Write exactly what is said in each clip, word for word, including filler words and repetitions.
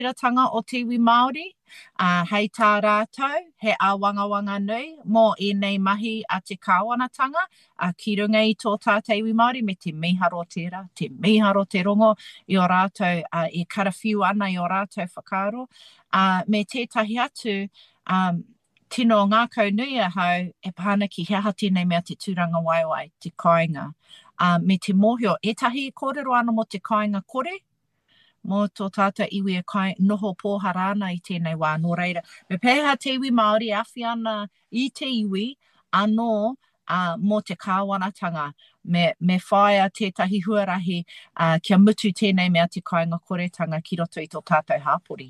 Tanga o te iwi Māori, uh, hei tā rātou, he āwanga wanga nui, mō i nei mahi a te kāwanatanga, a ki runga i tō tātou iwi Māori, me te miharo tērā, te miharo te rongo, i o rātou, uh, i karawhiu ana i o rātou whakaaro. Uh, me tētahi atu, um, tino ngākau nui a hau, e pāna ki hea tēnei mea te tūranga waiwai, te kāinga. Uh, me te mōhio, etahi kōrero ana mo te kāinga kore, mō tō tātou iwi e kai noho pōhara ana i tēnei wā. Nō reira, me pēha te iwi Māori awhi ana i te iwi anō uh, mō te kāwanatanga. Me, me whaia tētahi huarahi uh, kia mutu tēnei mea te kāinga koretanga ki roto i tō tātou hāpori.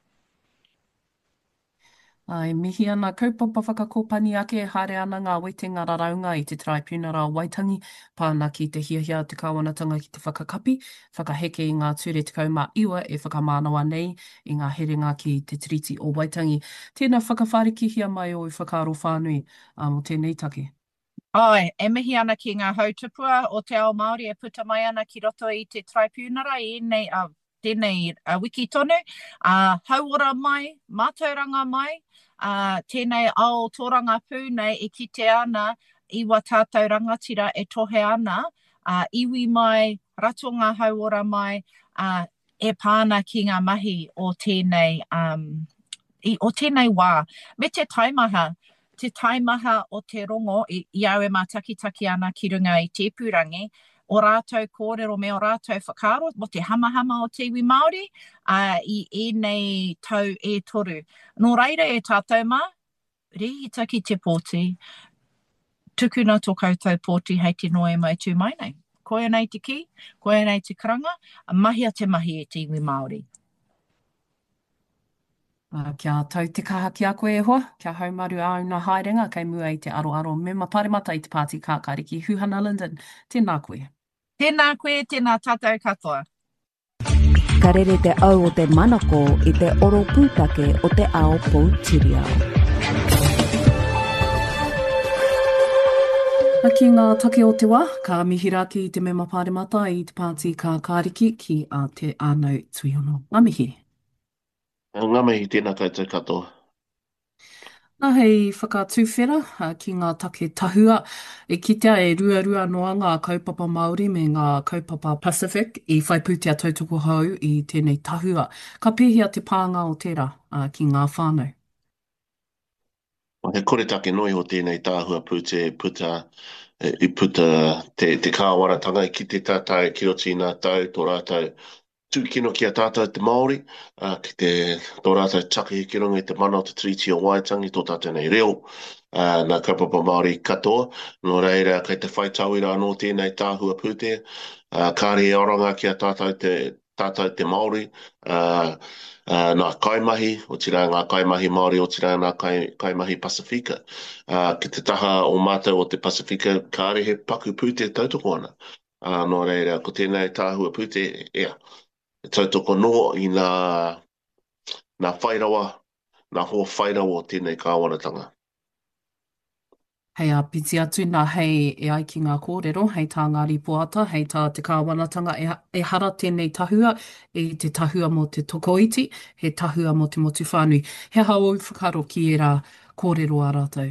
Ai, mihi ana kaupapa whakakōpani ake, haere ana ngā wetenga raraunga i te Traipūnara Waitangi, pāna ki te hiahia te kāwanatanga ki te whakakapi, whakaheke i ngā ture tekau mā iwa e whakamānawa nei i ngā herenga ki te Tiriti o Waitangi. Tēnā whakawharikihia mai o i whakaaro whānui um, o tēnei take. Ai, e mihi ana ki ngā hautupua o te ao Māori e puta mai ana ki roto i te Traipūnara i nei, uh, tēnei uh, wiki tonu, uh, hauora mai, mātauranga mai, Uh, tēnei ao tōranga pū nei e kite ana i wa tātou rangatira e tohe ana, uh, iwi mai, ratonga hauora mai, uh, e pāna ki ngā mahi o tēnei, um, i, o tēnei wā. Me te taimaha, te taimaha o te rongo, i, i au e mā takitaki ana ki runga i te purangi, o rātou kōrero me o rātou whakaaro, mo te hamahama o te iwi Māori, uh, i e nei tau e toru. Nō reira e tātou mā, rihita ki te pōti, tukuna tō koutou pōti hei te noe mai tū mai nei. Koe nei te ki, koe nei te karanga, a mahi a te mahi e te iwi Māori. Uh, kia tau te kaha ki a koe e hoa, kia haumaru a una haerenga, kei mua i te aroaro me maparemata i te pāti kākāriki Huhana Linden. Tēnā koe. Tēnā koe, tēnā tātou katoa. Ka rere te au o te manako i te oro pūtake o te ao Poutireo. A ki ngā take o te wā, ka mihira ki te me maparemata i te pāti kākāriki ki a te ānau tuiono. Ngā mihi. Ngā mihi tēnā koutou katoa. Nā hei whakatūwhera uh, ki ngā take tahua, e kitea e ruarua noa ngā kaupapa Māori me ngā kaupapa Pacific i whaiputia tautoko hau i tēnei tahua. Ka pēhia te pānga o tērā uh, ki ngā whānau. He kore take noi o tēnei tāhua pute puta, i puta te, te kāwaratanga i ki te tātai ki roti nā tau tō rātou tūkino ki a tātou te Māori, uh, ki te tō rātou take ki runga i te mana o te Tiriti o Waitangi, tō tātou nei reo, uh, nā kaupapa Māori katoa, no reira kei te whaitauira anō tēnei tāhua pūte, uh, kāre e oranga ki a tātou te, tātou te Māori, uh, uh, nā kaimahi, o tira ngā kaimahi Māori, o tira ngā kai, kaimahi Pasifika. Uh, ki te taha o mātou o te Pasifika, kāre he paku pūte tautoko ana. Uh, no reira, ko tēnei tāhua pūte, ea. Yeah. Tautoko no i nā, nā whairawa, nā hoa whairawa o tēnei kāwanatanga. Hei a piti atu nā hei e ai ki ngā kōrero, hei tā Ngāri Poata, hei tā te kāwanatanga e, e hara tēnei tahua, e te tahua mo te tokoiti, he tahua mo te motu whānui. He hao whakaro ki e rā kōrero a rātou.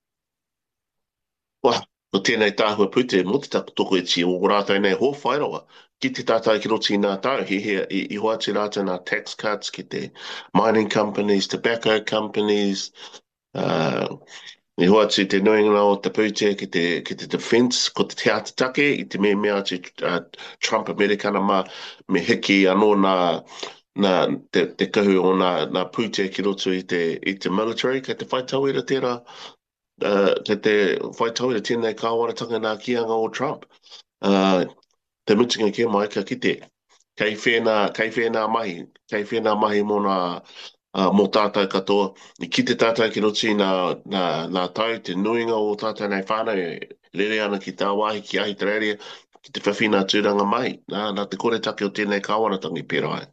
Wah, o tēnei tāhua pute, mo te tokoiti o rātou nei hoa whairawa. Ki te tātai ki roti nā tau, he he i, i hoa te rātou nā tax cuts ki te mining companies, tobacco companies, uh, i hoa te nuinga o te pūte ki te, ki te defense, ko te te atatake, i te mea mea te uh, Trump Americana ma me hiki anō nā, nā te, te kahu o nā, nā pūte ki roto i te, i te military, ka te whaitauira tērā, uh, ka te whaitauira tēnei kāwaratanga nā kianga o Trump. Uh, Te mutinga kia mai ka kite. Kei whenā, kei whenā mahi. Kei whenā mahi mō nā, uh, mō tātou katoa. I ki te tātou ki roti nā, nā, nā tau, te nuinga o tātou nei whānau, rere ana ki tā wāhi, ki ahi te reria, ki te whawhina tūranga mai. Nā, nā te kore take o tēnei kāwanatangi pērai.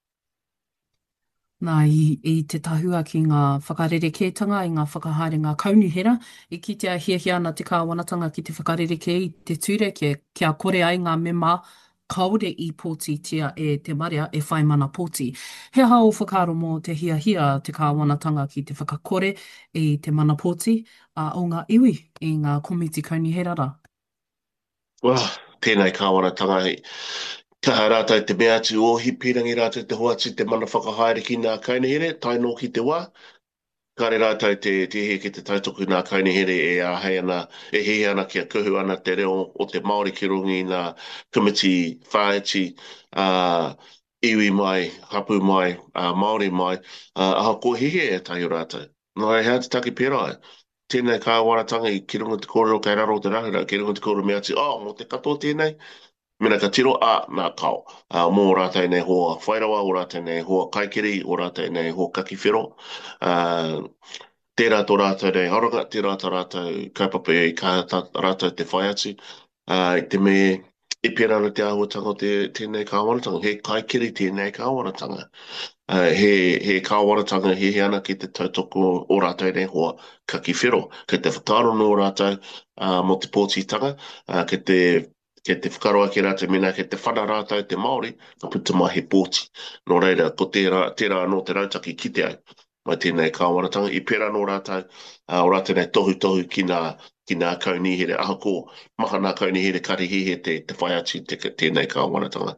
Nā, i, i te tahua ki ngā whakarerekētanga, i ngā whakaharenga kaunihera, i ki te hiahia ana te kāwanatanga ki te whakarerekē i te ture, kia, kia kore ai ngā mema kaore i pōti tia e te marea e whai mana pōti. He hao whakaro mō te hia hia te kāwanatanga ki te whakakore i te mana pōti a o ngā iwi i ngā komiti kauni herara. Wah, tēnei kāwanatanga hei. Kaha rātou te mea atu o hi pirangi rātou te hoatu te mana whakahaere ki ngā kaunihere, tai nō ki te wā. Kāre rātou te, te he ki te tautoku ngā kaunihere e āhei ana, e he ana kia kuhu ana te reo o te Māori ki rungi ngā committee whaeti, uh, iwi mai, hapu mai, uh, Māori mai, uh, aha ko hehe e tahi o rātou. Nō e hea te taki pērai. Tēnei kā waratanga i ki runga te kōrero kai raro te rahura, ki runga te kōrero mea ati, oh, mō te katoa tēnei, mena ka tiro a nā kao. Uh, mō rātou nei hoa whairawa, o rātou nei hoa kaikiri, o rātou nei hoa kakiwhero. Uh, tērā tō rātou nei haronga, tērā tō rātou kaupapa i ka rātou te whai atu. Uh, I te me i pēra ana te āhuatanga o te, tēnei kāwaratanga, he kaikiri tēnei kāwaratanga. Uh, he, he kāwaratanga he he ana ki te tautoko o rātou nei hoa kakiwhero. Kei te whakaro no rātou uh, mo te pōtitanga, uh, kei te Kei te whakaroa ki rātou mena, kei te whana rātou te Māori, ka puta mai he pōti. Nō reira, ko tērā, tērā no te rautaki ki te au. Mai tēnei kāwaratanga, i pēra nō rātou, uh, o rātou nei tohu tohu ki nā, ki nā kaunihere. Aha ko, maha nā kaunihere karihihe te, te whai atu te, tēnei kāwaratanga.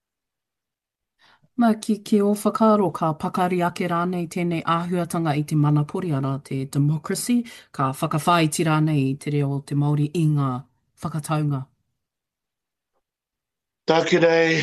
Nā, ki, ki o whakaro, ka pakari ake rānei tēnei āhuatanga i te manapori ana, te democracy, ka whakawhaiti rānei i te reo te Māori i ngā whakataunga. Tāke nei,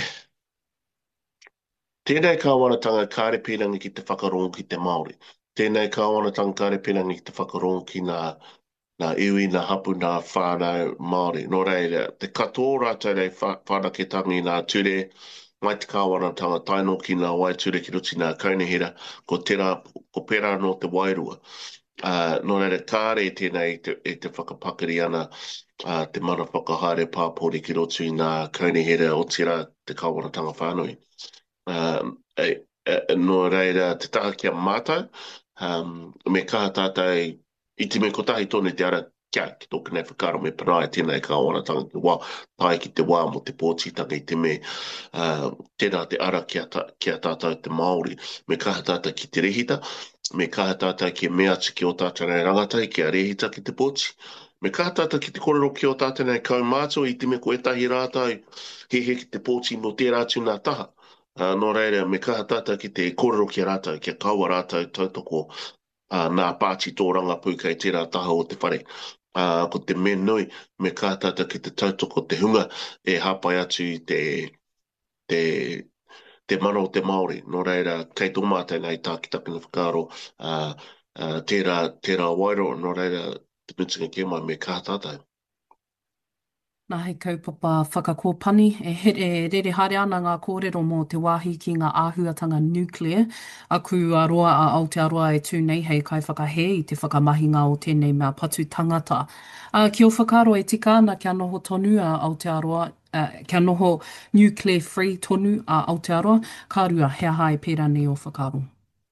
tēnei kāwanatanga kāre pērangi ki te whakarongo ki te Māori. Tēnei kāwanatanga kāre pērangi ki te whakarongo ki nā, nā iwi, nā hapu, nā whānau Māori. Nō reira, te katoa rātou rei whānaketangi nā ture, mai te kāwanatanga taino ki nā wai ture ki ruti nā kaunihera, ko tērā, ko pērā no te wairua. Uh, nō reira, kāre tēnei te, e te whakapakari ana, Uh, te mana whakahaere pāpori ki rotu i nā kaunihera o tira te kāwanatanga whānui. Um, e, e, no reira te taha kia mātou, um, me kaha tātou i te me kotahi tonu te ara kia ki tōku nei whakaro me parae tēnei kāwanatanga ki wā, tai ki te wā mo te pōtitanga i te me uh, tēnā te ara kia, ta, kia tātou te Māori, me kaha tātou ki te rehita, me kaha tātou ki mea tiki o tātou nei rangatai ki a rehita ki te pōti. Me kātata ki te korero ki o tātou nei kaumātua i te me ko etahi rātou he he ki te pōti no tērā atu nā taha. Uh, no reira, me kātata ki te korero ki a rātou, ki a kaua rātou tautoko uh, nā pāti tō rangapū kei tērā taha o te whare. Uh, ko te menui, me kātata ki te tautoko te hunga e hapai atu te, te, te mana o te Māori. No reira, kei tō mātai nei tā ki takina whakaro uh, uh, tērā, tērā wairo, no reira, te mitinga ke mai me kā tātou. Nā hei kaupapa whakakōpani, e, he, e rere hare ana ngā kōrero mō te wāhi ki ngā āhuatanga nuclear, aku aroa a Aotearoa e tū nei hei kai whakahe i te whakamahinga o tēnei mea patu tangata. Uh, ki o whakaro e tika ana kia noho tonu a Aotearoa, uh, kia noho nuclear free tonu a Aotearoa, kā rua hea hae pērā nei o whakaro.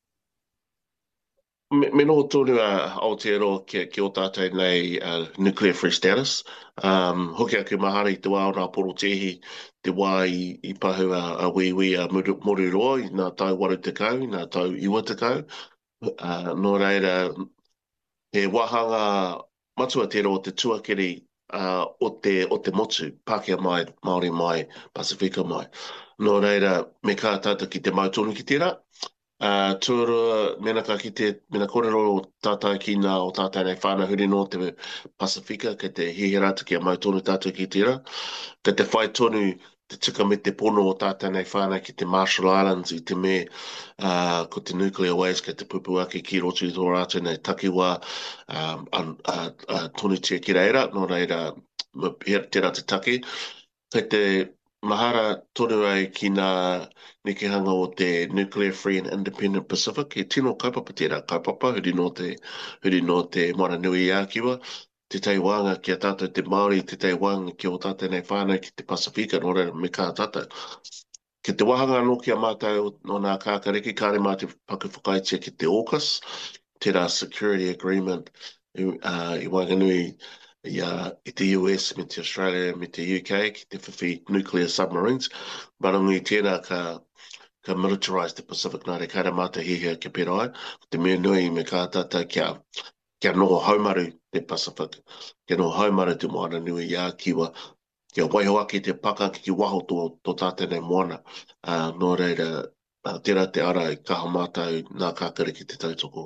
Me, me noho tonu a Aotearoa ki, ki o tātou nei uh, nuclear free status. Um, hoki aku mahara i te wā o nā porotehi, te wā i, i pahu a, a wiwi a Moriroa, i nā tau waru te kau, i nā tau iwa te kau. Uh, no reira, he wahanga matua te ro te tuakeri uh, o, te, o te motu, Pākehā mai, Māori mai, Pasifika mai. No reira, me kā tātou ki te mautonu ki tērā, Uh, Tūrua, mena ka ki te, mena kōrero o tātai ki nā o tātai nei whāna huri no te Pasifika, kei te hihirata ki a mautonu tātou ki tira. Kei te whai tonu, te tika me te pono o tātai nei whāna ki te Marshall Islands i te me, uh, ko te nuclear waste, kei te pupuake ki rotu i tō rātou nei takiwā, um, uh, uh, uh, tonu tia ki reira, no reira, tērā te take. Kei te mahara tonu ai ki nā nekehanga o te Nuclear Free and Independent Pacific. He tino kaupapa tērā kaupapa, huri no te, huri no te Mara Nui a kiwa, te tei wanga ki a tātou te Māori, te tei wanga ki o tātou nei whānau ki te Pasifika, no reira me kā tātou. Ki te wahanga anō ki a mātou no nā kākareki, kāre mā te paku whakaitia ki te AUKUS, tērā Security Agreement, uh, i Wanganui, ia i te U S, me te Australia, me te U K, ki te whiwhi nuclear submarines. Marangi tēnā ka, ka militarise the Pacific nā re kaira mata hihia ke pera ai. Te mea nui me ka tata kia, kia noho haumaru te Pacific, kia noho haumaru te moana nui i a kiwa, kia waiho ake te paka ki ki waho tō, tō tātene moana. Uh, nō reira, uh, tērā te ara i kaha mātou nā kākere ki te tautoko.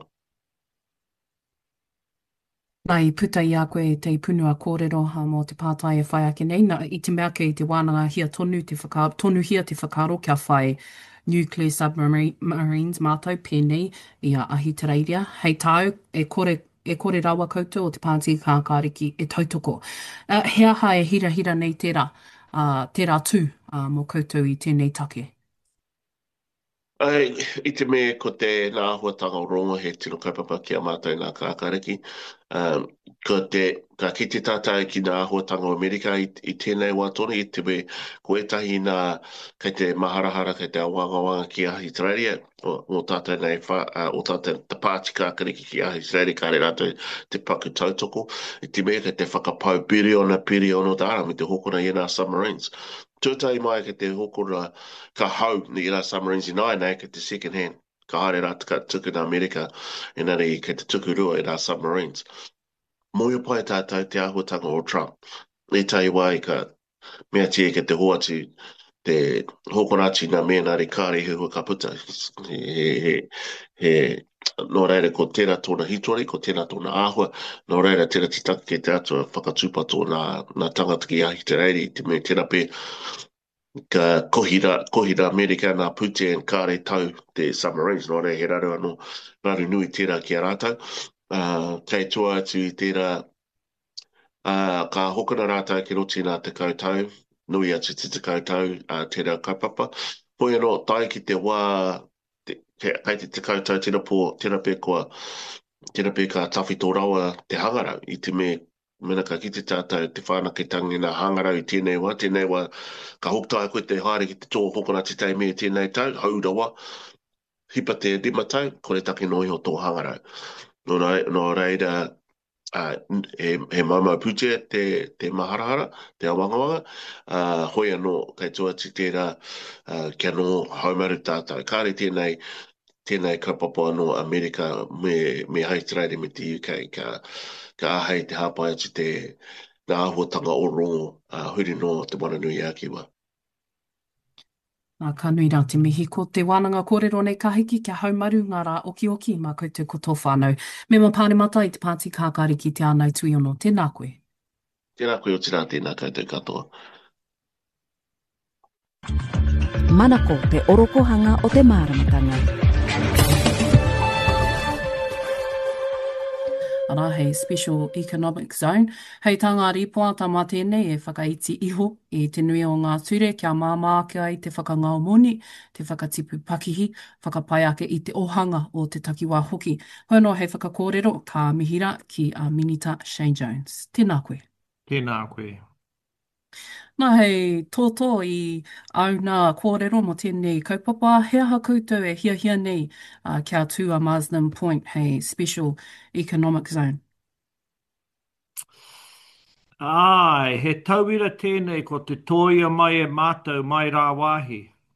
Nai puta i a koe te punua kōrero ha mō te pātai e whai ake nei. Nā, I te mea kei te wānanga hia tonu, te whaka, tonu hia te whakaro kia whai nuclear submarines mātou pēnei i a ahi te reiria. Hei tāu, e kore, e kore rawa koutou o te pāti kākāriki e tautoko. Uh, hea ha e hira hira nei tērā, uh, tērā tū uh, mō koutou i tēnei take. Ai, i te me ko te nā ahuatanga o rongo he tino kaupapa ki a mātou nā kākariki. Um, ko te, ka ki te tātai ki nā ahuatanga o Amerika i, i tēnei wā tōna, i te me ko etahi nā, kei te maharahara, kei te awangawanga ki ahi Australia, o, o tātai nei wha, uh, o tātai te pāti kākariki ki ahi Australia, kāre rātou te paku tautoko. I te me kei te whakapau piriona piriona tāra, me te hokona i nā submarines. Tūtai mai ke te hokora ka hau ni ira submarines i nai nei ke te second hand. Ka haere rā tika tuku na Amerika, enari ke te tuku rua i rā submarines. Moio pai tātou te ahuatanga o Trump. I tai wai ka mea tia ke te hoatu te hokorachi na mea nari kāre hua ka puta. He, he, he, no reira ko tēnā tōna hitori, ko tēnā tōna āhua, no reira tēnā titaka ke te atua whakatupa tōna nā tangata ki ahi te reiri, te me tēnā pē ka kohira, kohira Amerika nā pute en kāre tau te submarines, no reira he raru anō raru nui tērā ki a rātau. Uh, kei toa atu tērā, uh, ka hokona rātau ki roti nā te kautau, nui atu te te kautau, uh, tērā kaupapa. Poi anō, tai ki te wā, te, te, kai te te kautau tēnā pō, tēnā pē koa, tēnā pē ka tawhi tō rawa te hangarau, i te me, mena ka ki te tātou, te whānaketangi nā hangarau i tēnei wā, tēnei wā, ka hoktai koe te haere ki te tō hokona te tei mea tēnei tau, haurawa, hipa te rima tau, kore take noi ho tō hangarau. No, no reira, uh, he, he maumau pute te, te maharahara, te awangawanga, uh, hoi anō, kei toa te tērā, uh, kia no haumaru tātou. Kāre tēnei, tēnei kaupapa anō Amerika me, me Australia me te U K, ka, ka ahei te hāpai atu te nā ahuatanga o rongo, uh, huri no te Wananui a Kiwa. Nā ka nui rā te mihi ko te wānanga kōrero nei ka hiki kia haumaru ngā rā oki oki mā koutou ko tō whānau. Me mā pāre mata i te pāti kākari ki te ānau tui ono. Tēnā koe. Tēnā koe o tina tēnā koutou katoa. Manako te orokohanga o te māramatanga. Ara, hei Special Economic Zone. Hei tanga ripoa tā mā tēnei e whakaiti iho i te nui o ngā ture kia māmākia i te whakangao moni, te whakatipu pakihi, whakapai ake i te ohanga o te takiwā hoki. Hono hei whakakōrero ka mihira ki a Minita Shane Jones. Tēnā koe. Tēnā koe. Nā hei tōtō i au nā kōrero mo tēnei kaupapa, hea ha koutou e hia hia nei uh, kia tū a Marsden Point, hei Special Economic Zone. Ai, he tauira tēnei ko te tōia mai e mātou mai rā wāhi.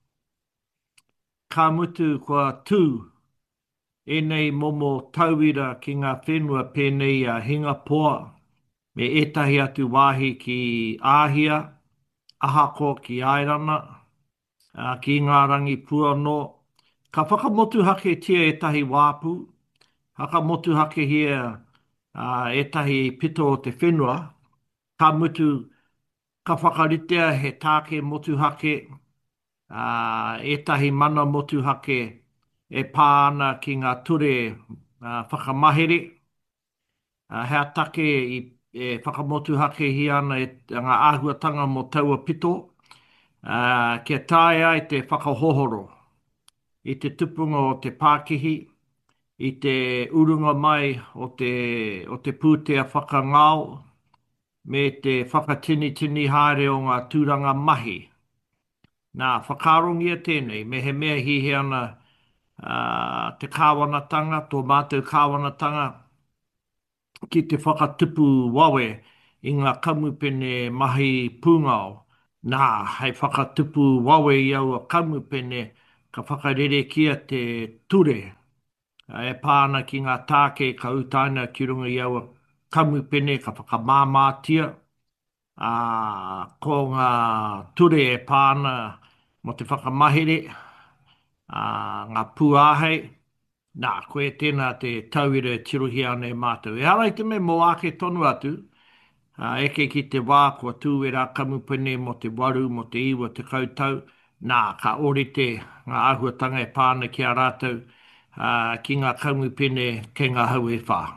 Ka mutu kua tū e nei momo tauira ki ngā whenua pēnei a Hingapoa, me etahi atu wāhi ki Āhia, Ahako ki Airana, uh, ki ngā rangi puano. Ka whakamotu hake tia etahi wāpu, whakamotu hake hia uh, etahi pito o te whenua, ka mutu ka whakaritea he tāke motu hake, uh, etahi mana motu hake e pāna ki ngā ture uh, whakamahere. Uh, hea take i e whakamotu hake hi ana e ngā āhuatanga mo taua pito, uh, kia tae ai te whakahohoro, i te tupunga o te Pākihi, i te urunga mai o te, o te pūtea whakangao, me te whakatini tini haere o ngā tūranga mahi. Nā, whakarongia tēnei, me he mea hi he ana uh, te kāwanatanga, tō mātou kāwanatanga, ki te whakatupu wawe i ngā kamupene mahi pūngao. Nā, hei whakatupu wawe i au a kamupene ka whakarere kia te ture. E pāna ki ngā tāke ka utaina ki runga i au a kamupene ka whakamāmātia. Uh, ko ngā ture e pāna mo te whakamahere, uh, ngā puāhei. Nā, koe tēnā te tauira e tirohi ana e mātou. E harai te me mō ake tonu atu, uh, eke ki te wā kua tūwera kamupene mo te waru, mo te iwa, te kautau. Nā, ka orite ngā ahuatanga e pāna ki a rātou uh, ki ngā kamupene ke ngā hau e whā.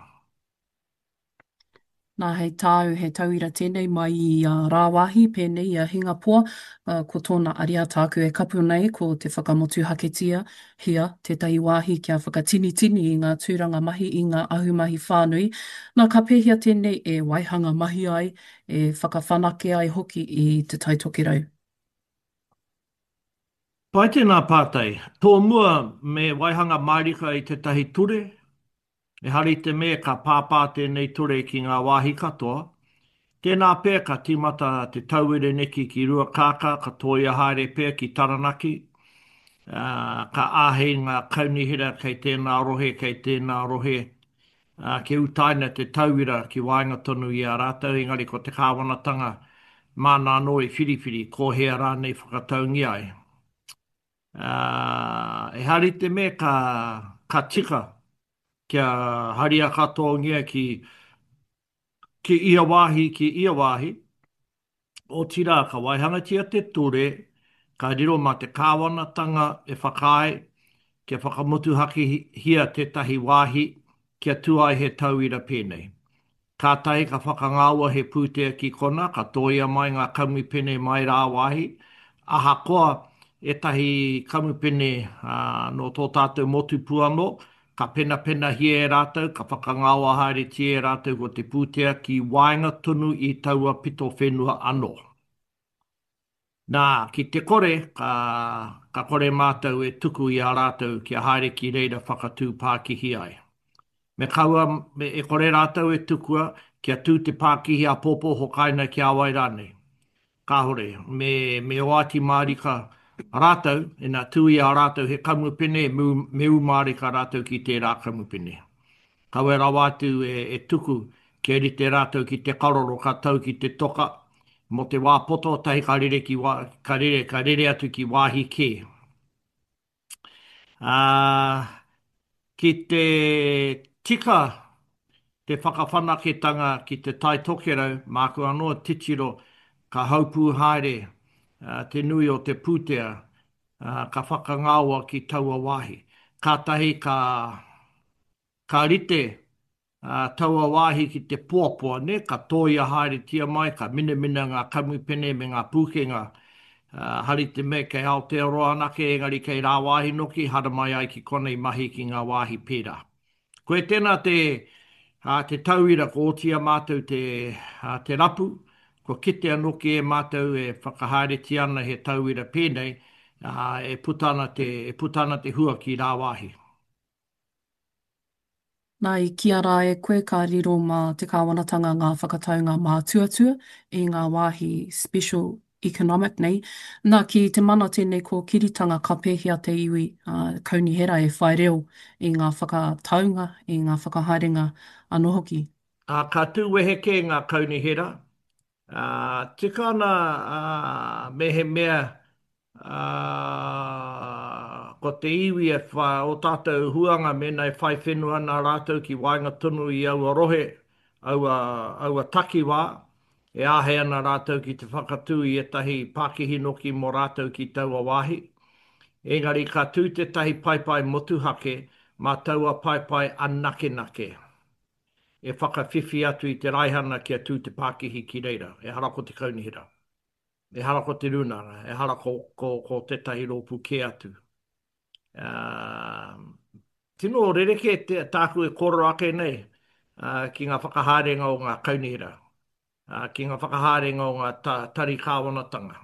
Nā hei tāu, he tauira tēnei mai i uh, Rāwahi, pēnei i uh, Hingapoa, uh, ko tōna aria tāku e kapu nei ko te whakamotu haketia, hia, tētahi wāhi kia whakatini-tini i ngā tūranga mahi i ngā ahumahi whānui. Nā ka pēhia tēnei e waihanga mahi ai, e whakawhanake ai hoki i te taitokirau. Pai tēnā pātai, tō mua me waihanga mairika i te tahi ture, e hari te mea ka pāpā tēnei ture ki ngā wāhi katoa. Tēnā pēr ka timata te tauire neki ki rua kāka, ka tōia haere pēr ki Taranaki. Uh, ka āhei ngā kaunihira kei tēnā rohe, kei tēnā rohe. Uh, ke utaina te tauira ki wainga tonu i a rātau, engari ko te kāwanatanga mānā no i whiriwhiri, ko hea rānei whakataungi ai. Uh, e hari te mea ka, ka tika, kia haria katoa ngia ki, ki ia wāhi, ki ia wāhi, o tira ka waihangatia te ture, ka riro ma te kāwanatanga e whakae, kia whakamotu haki hia te tahi wāhi, kia tuai he tauira pēnei. Ka tahi ka whakangāua he pūtea ki kona, ka tōia mai ngā kamupene mai rā wāhi, aha koa e tahi kamupene uh, no tō tātou motu puano, ka pena pena hia e rātou, ka whakangāua haere tia e rātou ko te pūtea ki wainga tunu i taua pito whenua anō. Nā, ki te kore, ka, ka kore mātou e tuku i a rātou ki a haere ki reira whakatū Pākihi ai. Me kaua me e kore rātou e tukua kia tū te Pākihi a popo hokaina ki a Wairane. Ka hore, me, me oati mārika rātou, e nā tui a rātou he kamupene, me u mārika rātou ki te rā kamupene. Kaua rawatu e, e tuku ki eri te rātou ki te karoro ka tau ki te toka, mo te wāpoto tahi ka rere, ki wā, ka rere, ka rere atu ki wāhi kē. Uh, ki te tika, te whakawhanaketanga ki te tai tokerau, māku anō titiro ka haupū haere, uh, te nui o te pūtea, uh, ka whakangāua ki taua wāhi. Ka tahi ka, ka rite uh, taua wāhi ki te puapua, ne? Ka tōia haere tia mai, ka mina mina ngā kamupene me ngā pūkenga, uh, hari te me kei Aotearoa anake, engari kei rā wāhi noki, hara mai ai ki konei mahi ki ngā wāhi pērā. Koe tēnā te Uh, te tauira ko otia mātou te, uh, te rapu, ko kite anoki e mātou e whakahaere ti ana he tauira pēnei, uh, e, putana te, e putana te hua ki rā wāhi. Nā i kia rā e koe ka riro mā te kāwanatanga ngā whakataunga mā tuatua i ngā wāhi special economic nei. Nā ki te mana tēnei ko kiritanga ka pēhia te iwi uh, kaunihera e whai reo i ngā whakataunga, i ngā whakahaerenga anō hoki. Uh, ka tūweheke ngā kaunihera. Uh, tikana uh, me he mea uh, ko te iwi e wha, o tātou huanga mena e whai whenua nā rātou ki wainga tunu i aua rohe, aua, aua takiwā, e āhe ana rātou ki te whakatū i etahi Pākihi noki mō rātou ki taua wāhi. Engari ka tū te tahi paipai motuhake, mā taua paipai anake nake. E whakawhiwhi atu i te raihana kia tū te Pākihi ki reira, e hara ko te kaunihira, e hara ko te runara, e hara ko, ko, ko tētahi rōpu ke atu. Uh, tino rereke te tāku e koro ake nei uh, ki ngā whakaharenga o ngā kaunihira, uh, ki ngā whakaharenga o ngā ta, tari kāwanatanga.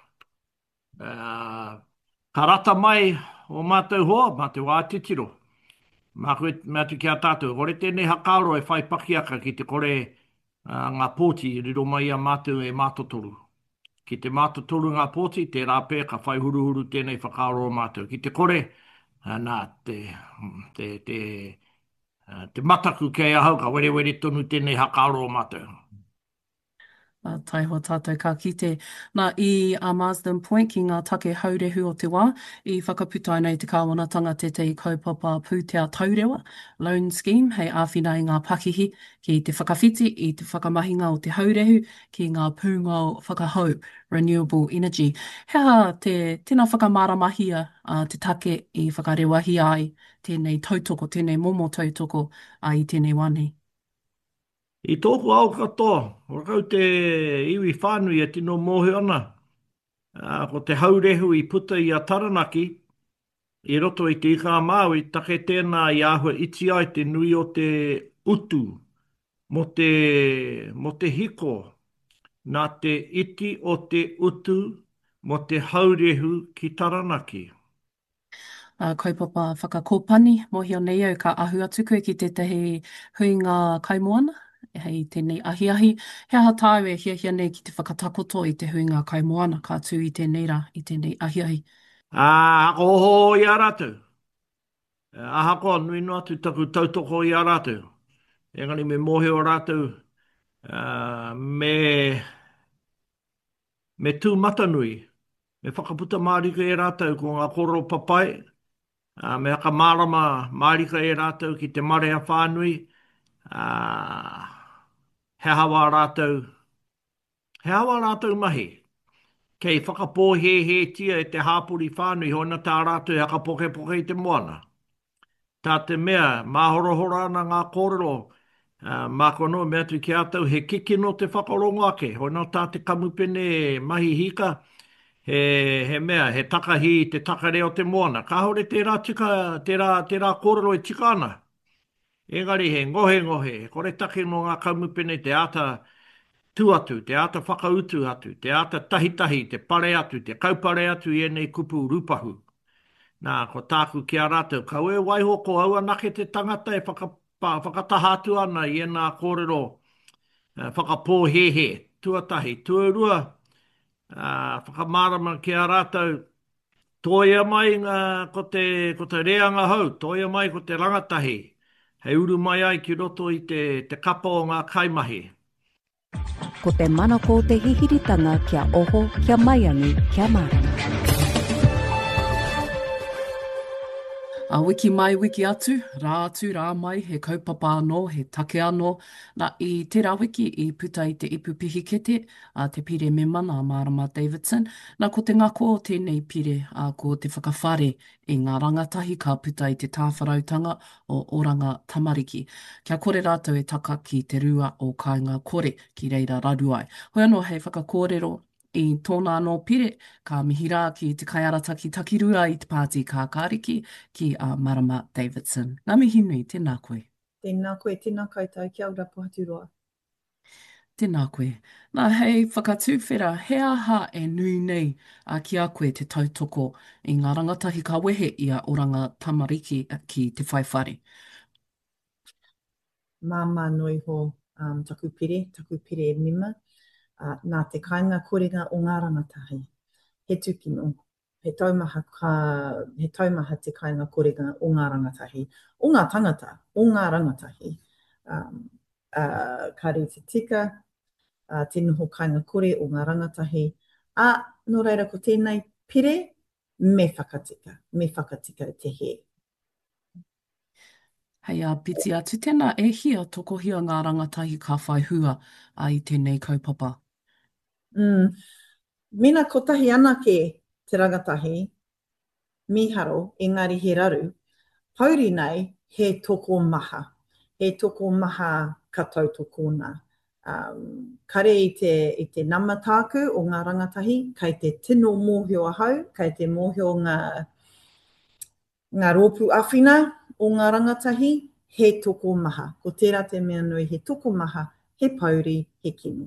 Uh, ka rata mai o mātou hoa, mātou ātitiro. Mā koe, mā tu ki a tātou, kore tēnei hakaaro e whai pakiaka ki te kore uh, ngā pōti riro mai a mātou e mātotoru. Ki te mātotoru ngā pōti, te rāpē ka whai huruhuru tēnei whakaaro mātou. Ki te kore, uh, nā te, te, te, uh, te mataku kei ahau ka were were tonu tēnei hakaaro mātou. Uh, taiho tātou ka kite. Nā i a Marsden Point ki ngā take haurehu o te wā, i whakaputai nei te kāwanatanga te te kaupapa pūtea taurewa, loan scheme, hei āwhina i ngā pakihi ki te whakawhiti i te whakamahinga o te haurehu ki ngā pūnga o whakahau, renewable energy. Hea te tēnā whakamaramahia uh, te take i whakarewahi ai tēnei tautoko, tēnei momo tautoko ai tēnei wane. I tōku au katoa, o kau te iwi whānui e tino mōhe ana, uh, ko te haurehu i puta i a Taranaki, i roto i te ika Māui, take tēnā i āhua iti ai te nui o te utu, mo te, mo te hiko, nā te iti o te utu, mo te haurehu ki Taranaki. Uh, kaupapa whakakōpani, mohi o nei au ka ahu atu koe ki te tehi huinga kaimoana, hei tēnei ahiahi. He aha tāu e hia hia nei ki te whakatakoto i te huinga kaimoana, ka tū i tēnei rā, i tēnei ahiahi. Ah, ako ho i a rātou. Aha koa nui no atu taku tautoko i a rātou. Engari me mohe o rātou, uh, me, me tū matanui, me whakaputa mārika e rātou ko ngā koro papai, uh, me haka mārama mārika e rātou ki te marea whānui, uh, he hawa rātou, he hawa rātou mahi. Kei whakapōhe he tia e te hāpuri whānui, hona tā rātou haka poke poke i te moana. Tā te mea, māhorohora ana ngā kōrero, uh, mā kono me atu ki atau, he kiki no te whakarongo ake, hona tā te kamupene mahi hika, he, he mea, he takahi te takare o te moana. Ka hore te rā, tika, te rā, te rā kōrero e tika ana. Engari he ngohe ngohe, kore take no ngā kamupene te ata tu atu, te ata whakautu atu, te ata tahitahi, te pare atu, te kaupare atu i enei kupu rupahu. Nā, ko tāku ki a rātou, kau e waiho ko aua nake te tangata e whaka, whakatahatu ana i enā kōrero uh, whakapōhehe, tuatahi, tuarua, uh, whakamārama ki a rātou, toia mai ngā, ko te, ko te reanga hau, toia mai ko te rangatahi, hei uru mai ai ki roto i te, te kapa o ngā kaimahi. Ko te manako o te hihiritanga kia oho, kia mai anu, kia marama. A wiki mai, wiki atu, rā atu, rā mai, he kaupapa anō, he take anō. Nā i tērā wiki i puta i te ipu pihi kete, a te pire me mana a Marama Davidson. Nā ko te ngako o tēnei pire, a ko te whakawhare i ngā rangatahi ka puta i te tāwharautanga o Oranga Tamariki. Kia kore rātou e taka ki te rua o kāinga kore ki reira raruai. Hoi anō hei whakakōrero i tōna anō pire, ka mihira ki te kaiarataki takirua i te pāti kākāriki ki a Marama Davidson. Ngā mihi nui, tēnā koe. Tēnā koe, tēnā koutou, kia ora pohaturoa. Tēnā koe. Nā hei whakatūwhera, he aha e nui nei a ki a koe te tautoko i ngā rangatahi ka wehe i a Oranga Tamariki ki te whaiwhare. Māma noi ho um, taku pire, taku pire e mima. Uh, nā te kāinga korenga o ngā rangatahi. He tukino, he taumaha, ka, he taumaha te kāinga korenga o ngā rangatahi, o ngā tangata, o ngā rangatahi. Um, uh, ka re te tika, uh, te noho kāinga kore o ngā rangatahi, a no reira ko tēnei pire, me whakatika, me whakatika te he. Hei a piti atu tēnā e hia tokohia ngā rangatahi ka whai hua a i tēnei kaupapa. Mm. Mina kotahi anake te rangatahi, miharo, engari he raru, hauri nei he toko maha. He toko maha katau tokona. Um, kare i te, i te nama tāku o ngā rangatahi, kai te tino mōhio ahau, kai te mōhio ngā, ngā rōpu awhina o ngā rangatahi, he toko maha. Ko tērā te mea nui, he toko maha, he pauri, he kino.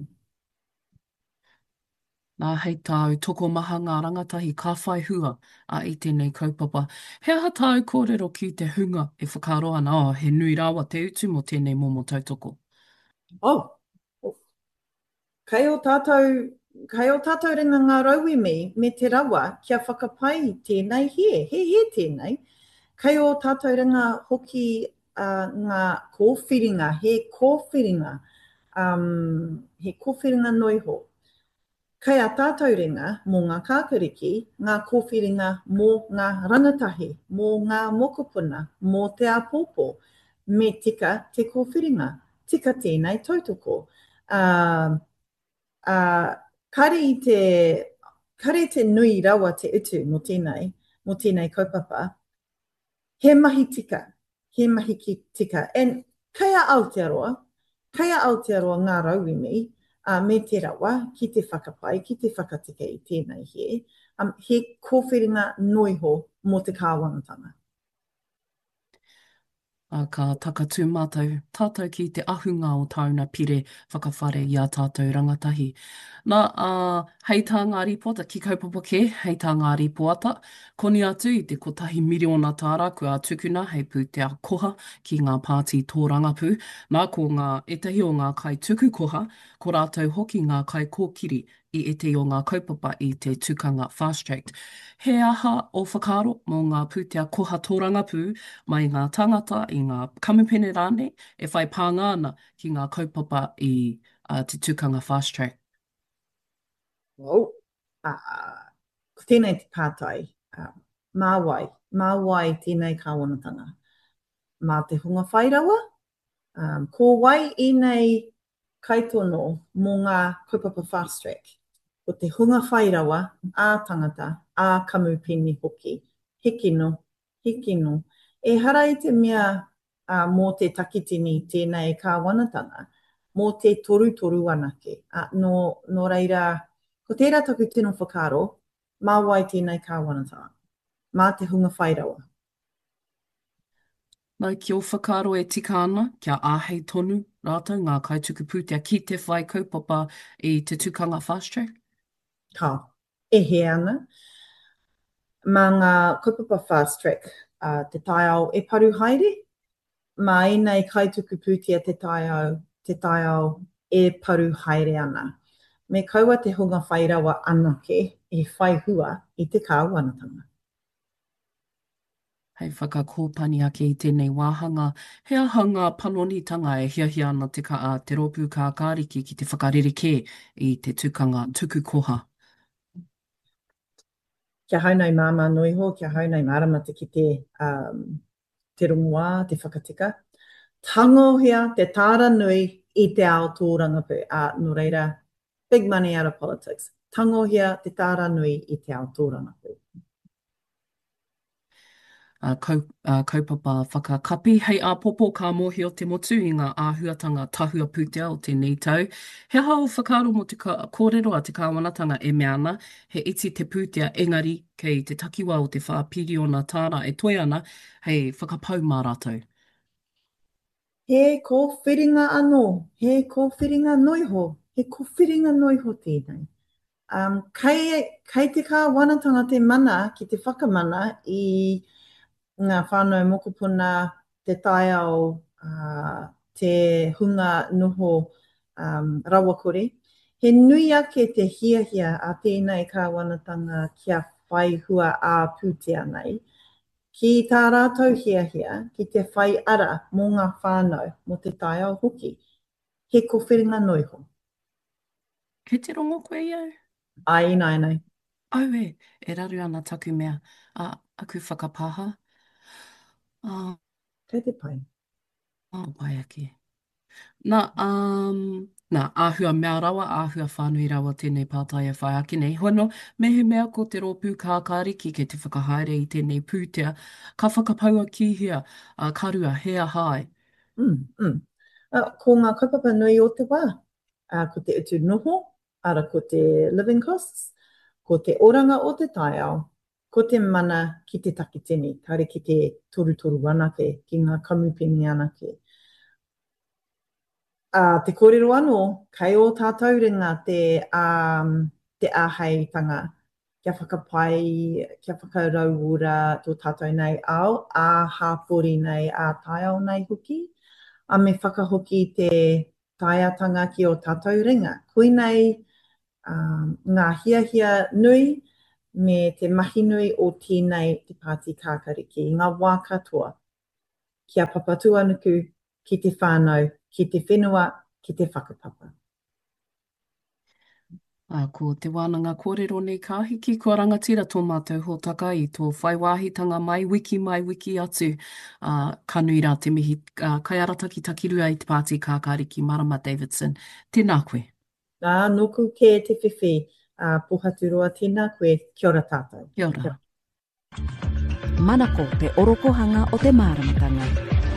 Nā hei tāu toko maha ngā rangatahi ka whai hua a i tēnei kaupapa. He aha tāu kōrero ki te hunga e whakaroa ana, oh, he nui rawa te utu mo tēnei momo tautoko. Oh, kai o tātou, kai o tātou ringa ngā rauwi me, me te rawa, kia whakapai tēnei he, he he tēnei. Kai o tātou ringa hoki uh, ngā kōwhiringa, he kōwhiringa, um, he kōwhiringa noiho. Kai a tātou ringa mō ngā kākariki, ngā kōwhiringa mō ngā rangatahi, mō ngā mokopuna, mō te apōpō, me tika te kōwhiringa, tika tēnei tautoko. Uh, uh, kare i te, kare te nui rawa te utu mo tēnei, mo tēnei kaupapa, he mahi tika, he mahi ki tika. And kai a Aotearoa, kai a Aotearoa ngā rauimi, uh, me te rawa, ki te whakapai, ki te whakatika i tēnei he, um, he kōwhiringa noiho mo te kāwangatanga. A ka takatū mātou, tātou ki te ahunga o tauna pire whakawhare i a tātou rangatahi. Nā, uh, hei tā ngā ripota, ki kaupapa ke, hei tā ngā ripota, koni atu i te kotahi miriona tāra kua tukuna hei pūtea koha ki ngā pāti tōrangapū. Nā ko ngā etahi o ngā kai tuku koha, ko rātou hoki ngā kai kōkiri i ete o ngā kaupapa i te tukanga Fast Track. He aha o whakaaro mō ngā pūtea koha tōrangapū mai ngā tangata i ngā kamupene rāne e whai pāngāna ki ngā kaupapa i uh, te tukanga Fast Track. Wow. Uh, ko tēnei te pātai, uh, māwai, māwai tēnei kāwanatanga. Mā te hunga whairawa, um, ko wai i nei kaitono mō ngā kaupapa Fast Track. Ko te hunga whairawa, ā tangata, ā kamupene hoki, hikino, hikino. E hara i te mea uh, mō te takitini tēnei kāwanatanga, mō te toru toru anake. Uh, no, no reira, ko tērā taku tino whakaro, mā wai tēnei kāwanatanga, mā te hunga whairawa. Nau ki o whakaro e tika ana, kia āhei tonu rātou ngā kaituku pūtea ki te whai kaupapa i te tukanga Fast Track? Ka, e he ana. Mā ngā kaupapa Fast Track, uh, te taiao e paru haere, mā i nei kaituku pūtea te taiao, te taiao e paru haere ana. Me kaua te hunga whairawa anake e whai hua i te kāwanatanga. Hei whakakōpani ake i tēnei wāhanga, he aha ngā panonitanga e hiahia ana te, ka, a, te rōpū kā kāriki ki te whakarereke i te tukanga tuku koha. Kia haunai māma noiho, kia haunai māramata ki te, um, te rongoā, te whakatika. Tangohia te tāra nui i te ao tōrangapū. Uh, no reira, big money out of politics. Tangohia te tāra nui i te ao tōrangapū. Uh, kau, uh, kaupapa whakakapi. Hei a popo ka mohi o te motu i ngā āhuatanga tahua pūtea o tēnei tau. He hao whakaro mo te ka, kōrero a te kāwanatanga e mea ana, he iti te pūtea engari kei te takiwa o te whāpiri o nā tāra e toi ana, hei whakapau mā rātou. He kōwhiringa anō, he kōwhiringa noiho, he kōwhiringa noiho tēnei. Um, kai, kai te kāwanatanga te mana ki te whakamana i ngā whānau mokopuna, te taiao, uh, te hunga noho um, rawakore. He nui ake te hiahia a tēnei kāwanatanga kia whai hua a pūtea nei. Ki tā rātou hiahia, ki te whai ara mō ngā whānau mo te taiao hoki. He kōwhiringa noiho. Kei te rongo koe iau? Ai, nai, nai. Au e, e raru ana taku mea. A, aku whakapaha. Uh, Kei te pai. oh, pai ake. Nā, um, nā, āhua mea rawa, āhua whānui rawa tēnei pātai e whai ake nei. Hono, mehe mea ko te rōpū kā kāriki ke te whakahaere i tēnei pūtea. Ka whakapaua ki hea, uh, karua, hea hai. Mm, mm. Uh, ko ngā kaupapa nui o te wā, uh, ko te utu noho, ara ko te living costs, ko te oranga o te taiao, ko te mana ki te takitini, kare ki te toru-toru anake, ki ngā kamupini anake. Uh, te kōrero anō, kai o tātou ringa te, um, te āheitanga, kia whakapai, kia whakarauura tō tātou nei ao, ā hāpori nei, ā taiao nei hoki, a me whakahoki te kaiatanga ki o tātou ringa. Koinei um, ngā hia hia nui me te mahi nui o tēnei te Pāti Kākariki, ngā wā katoa. Kia papatu anuku ki te whānau, ki te whenua, ki te whakapapa. A ko te wānanga kōrero nei ka hiki, kua rangatira tō mātou hōtaka i tō whaiwāhitanga mai, wiki mai, wiki atu, uh, kanui rā te mihi, uh, kai arata ki takirua i te Pāti Kākariki, Marama Davidson. Tēnā koe. Nā, noku ke te whiwhi, uh, puhaturoa tēnā koe, kia ora tātou. Kia ora. Manako te orokohanga o te māramatanga.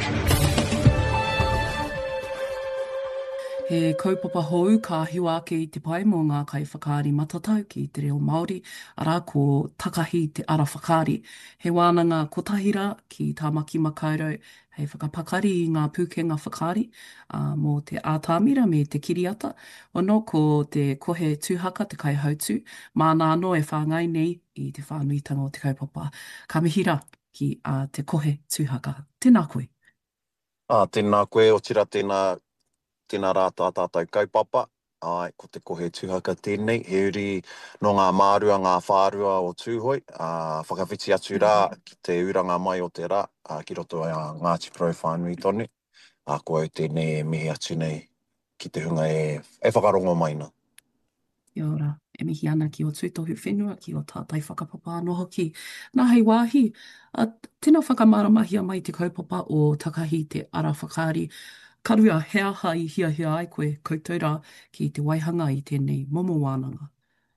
He kaupapa hou ka hiwa ake i te pai mō ngā kai whakaari matatau ki te reo Māori, arā ko takahi te ara whakaari. He wānanga kotahira ki Tāmaki Makaurau, hei whakapakari i ngā pūkenga whakaari uh, mō te ātāmira me te kiriata. Ono ko te kohe tūhaka, te kai hautu, māna anō e whāngai nei i te whānuitanga o te kaupapa. Ka mihira ki uh, te kohe tūhaka. Tēnā koe. Ah, tēnā koe, o tira tēnā tēnā rā tā tātou kaupapa, ai, ko te kohe tūhaka tēnei, he uri no ngā mārua, ngā whārua o tūhoi, uh, whakawhiti atu rā ki te uranga mai o te rā, uh, ki roto a Ngāti Pro whānui tonu, uh, ko au tēnei e mihi atu nei ki te hunga e, e whakarongo maina. Ia ora, e mihi ana ki o tūtohu whenua, ki o tātai whakapapa anō hoki. Nā hei wāhi, uh, tēnā whakamaramahia mai te kaupapa o takahi te ara whakaari. Karua, he aha i hia hia ai koe koutou rā ki te waihanga i tēnei momo wānanga.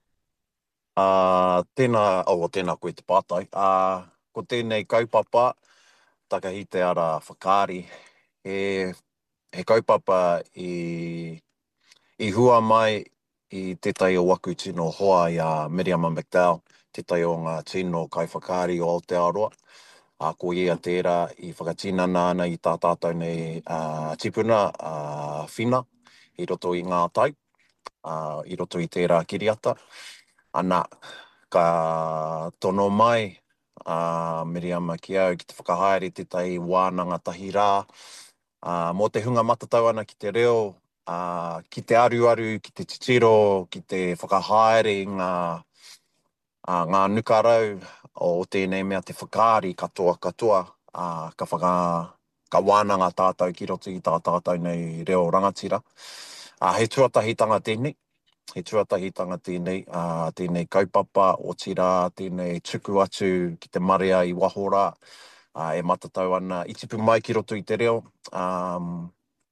Uh, tēnā, o tēnā koe te pātai, uh, ko tēnei kaupapa, takahi te ara whakaari, he, he kaupapa i, i hua mai i tētai o waku tino hoa i a Miriam McDowell, tētai o ngā tino kai whakaari o Aotearoa. A ko ia tērā i whakatinana ana i tā tātou nei uh, tipuna uh, whina, i roto i ngā tai, uh, i roto i tērā kiriata. Ana, ka tono mai, uh, Miriama ki au ki te whakahaere te tai wānanga tahi rā, uh, mō te hunga matatau ana ki te reo, uh, ki te aruaru, ki te titiro, ki te whakahaere i ngā Uh, ngā nukarau o tēnei mea te whakaari katoa katoa, uh, ka, whaka, ka wānanga tātou ki roto i tā tātou nei reo rangatira. Uh, he tuatahitanga tēnei, he tuatahitanga tēnei, uh, tēnei kaupapa o tira, tēnei tuku atu ki te marea i wahora, uh, e matatau ana i tipu mai ki roto i te reo. Um,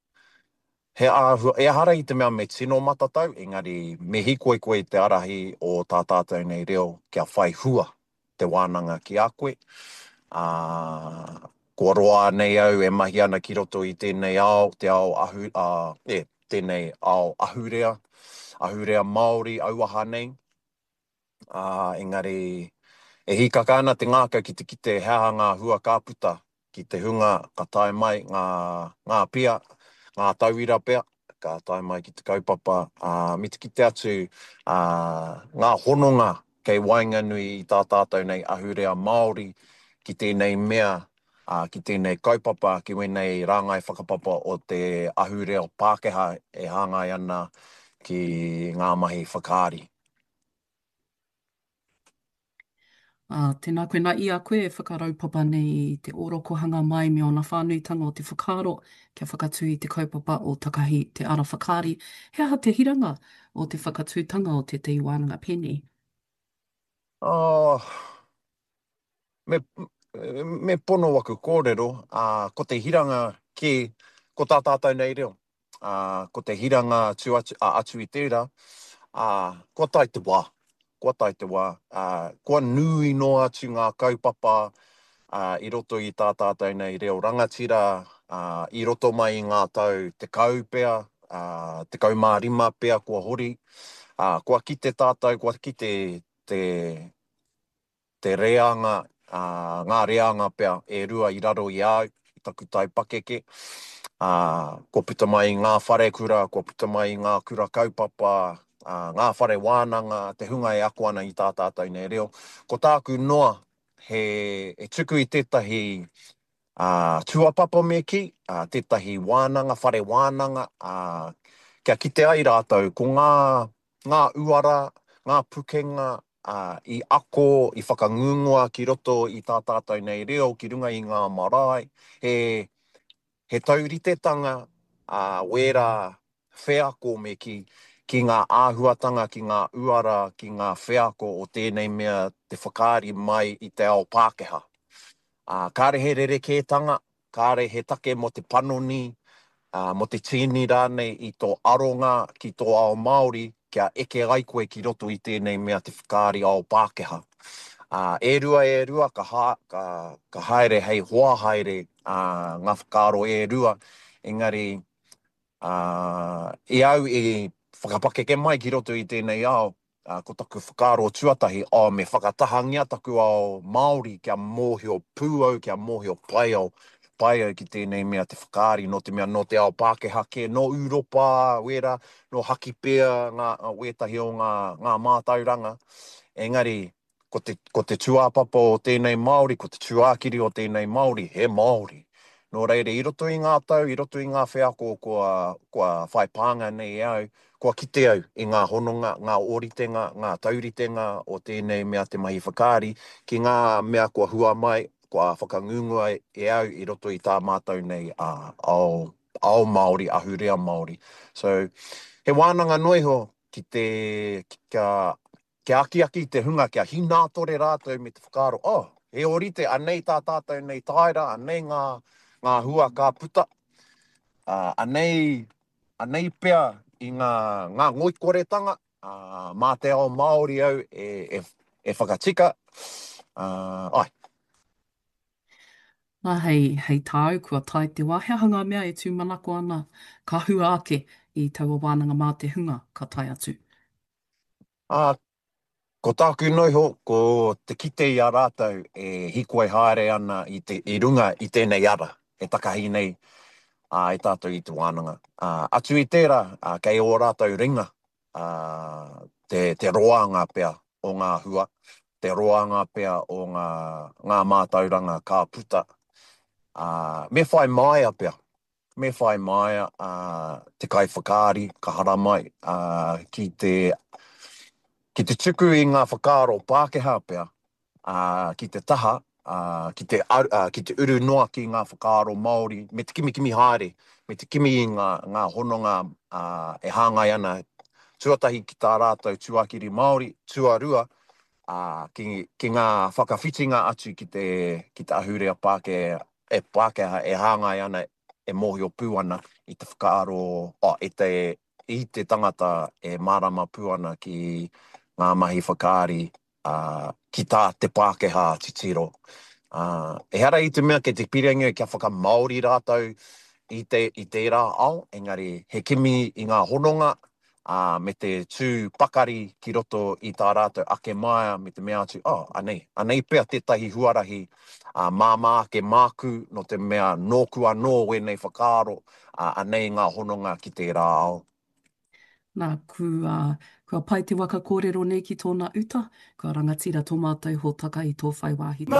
He ahua, e ahara i te mea me tino matatau, engari me hikoe koe te arahi o tā tātou nei reo kia whai hua te wānanga ki a koe. Uh, ko roa nei au e mahi ana ki roto i tēnei ao, te ao ahu, uh, e, tēnei ao ahurea, ahurea Māori, auaha nei. Uh, engari e hikaka ana te ngākau ki te kite hea ngā hua kāputa ki te hunga ka tae mai ngā, ngā pia, ngā tauira pea, ka tae mai ki te kaupapa, uh, mi te kite atu uh, ngā hononga kei Wainganui i tā tātou nei ahurea Māori ki tēnei mea, uh, ki tēnei kaupapa, ki wenei rāngai whakapapa o te ahurea o Pākehā e hāngai ana ki ngā mahi whakaari. Uh, tēnā koe nā ia koe e whakaraupapa nei i te orokohanga mai me ona whānuitanga o te whakaaro kia whakatū i te kaupapa o takahi te ara whakaari. He aha te hiranga o te whakatūtanga o te te wānanga pēnei? Oh, me, me pono waku kōrero, uh, ko te hiranga ki, ko tā tātou nei reo, uh, ko te hiranga atu, atu, uh, atu i tērā, uh, ko tai te wā. Kua tai te wā, uh, kua nui noa atu ngā kaupapa uh, i roto i tā tātou nei reo rangatira, uh, i roto mai i ngā tau te kau pea, uh, te kau mā rima pea kua hori, uh, kua ki te tātou, kua ki te, te, te reanga, uh, ngā reanga pea e rua i raro i au, i taku tai pakeke, uh, kua puta mai i ngā whare kura, kua puta mai i ngā kura kaupapa, Uh, ngā whare wānanga, te hunga e aku ana i tā tātou nei reo. Ko tāku noa, he, e tuku i tētahi uh, tuapapa me ki, uh, tētahi wānanga, whare wānanga, uh, kia kite ai rātou, ko ngā, ngā uara, ngā pukenga, uh, i ako, i whakangungoa ki roto i tā tātou nei reo, ki runga i ngā marae, he, he tauritetanga, uh, wera wheako me ki, ki ngā āhuatanga, ki ngā uara, ki ngā wheako o tēnei mea te whakaari mai i te ao Pākehā. Uh, kāre he rerekētanga, kāre he take mo te panoni, uh, mo te tini rānei i tō aronga ki tō ao Māori, kia eke ai koe ki roto i tēnei mea te whakaari ao Pākehā. Uh, e rua e rua, ka, ha, ka, ka haere hei hoa haere uh, ngā whakaaro e rua, engari uh, e au e whakapakeke mai ki roto i tēnei ao, uh, ko taku whakaaro tuatahi, o me whakatahangia taku ao Māori kia mōhio pūau, kia mōhio pai au, pai au ki tēnei mea te whakaari, no te mea no te ao Pākehā ke, no Uropa, wera, no haki pēa, ngā, wētahi o ngā, ngā mātauranga. Engari, ko te, ko te tuāpapa o tēnei Māori, ko te tuākiri o tēnei Māori, he Māori. Nō reire, i roto i ngā tau, i roto i ngā wheako kua, kua whai pānga nei au, kua kite au i ngā hononga, ngā oritenga, ngā tauritenga o tēnei mea te mahi whakaari, ki ngā mea kua hua mai, kua whakangungua e au i roto i tā mātou nei uh, ao, ao Māori, ahurea Māori. So, he wānanga noiho ki te, ki ka, ke aki aki te hunga, kia hinatore rātou me te whakaaro, oh, he orite, anei tā tātou nei taira, anei ngā, ngā hua ka puta, uh, anei, anei pea i ngā, ngā ngoikoretanga, uh, mā te ao Māori au e, e, e whakatika. Uh, ai. Nā hei, hei tāu kua tai te wāheahanga mea e tūmanako ana, ka hua ake i taua wānanga mā te hunga ka tai atu. Uh, ko tāku noiho, ko te kite i a rātou e hiko ai haere ana i, te, i runga i tēnei ara, e takahi nei uh, e tātou i te wānanga. Uh, atu i tērā, uh, kei o rātou ringa, uh, te, te roanga pea o ngā hua, te roanga pea o ngā, ngā mātauranga ka puta. Uh, me whai maia pea, me whai maia uh, te kai whakaari, ka hara mai, uh, ki te Ki te tuku i ngā whakaaro Pākehā pea, uh, ki te taha, uh, ki, te, uh, ki te uru noa ki ngā whakaaro Māori, me te kimi kimi haere, me te kimi i ngā, ngā hononga uh, e hāngai ana, tuatahi ki tā rātou tuakiri Māori, tuarua, uh, ki, ki ngā whakawhitinga atu ki te, ki te ahurea Pākehā, e Pākehā e hāngai ana, e mōhio pū ana i te whakaaro, oh, e te, i te tangata e marama pū ana ki ngā mahi whakaari uh, ki tā te Pākehā titiro. Uh, e hara i te mea ke te pirenga kia whakamaori rātou i te, i te rā ao, engari he kimi i ngā hononga uh, me te tū pakari ki roto i tā rātou ake maia me te mea atu, oh, anei, anei pea tētahi huarahi uh, māmā ke māku no te mea nōku anō wenei whakaaro uh, anei ngā hononga ki te rā ao. Nā, kua, kua pai te waka kōrero nei ki tōna uta, kua rangatira tō mātou ho taka i tō whai wāhi.